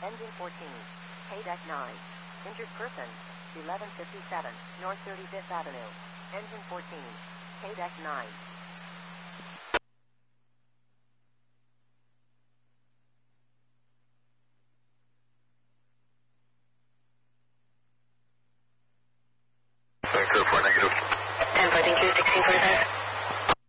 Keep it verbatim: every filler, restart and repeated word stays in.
Engine fourteen. K deck nine. Injured person. eleven fifty-seven, North thirty-fifth Avenue. Engine fourteen. K deck nine. Vancouver four negative. ten four, thank you, sixteen forty-five.